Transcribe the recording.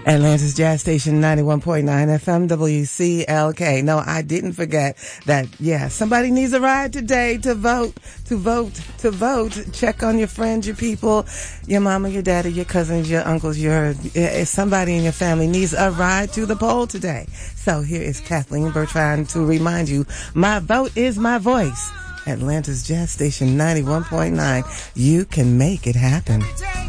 Atlanta's Jazz Station 91.9 FM WCLK. No, I didn't forget that, somebody needs a ride today to vote. Check on your friends, your people, your mama, your daddy, your cousins, your uncles, somebody in your family needs a ride to the poll today. So here is Kathleen Bertrand to remind you, my vote is my voice. Atlanta's Jazz Station 91.9. You can make it happen.